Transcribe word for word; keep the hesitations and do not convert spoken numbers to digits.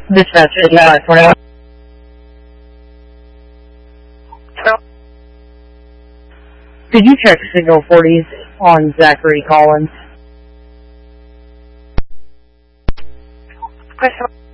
Dispatch eighty-five twenty-one. Could you check signal forties on Zachary Collins? Question.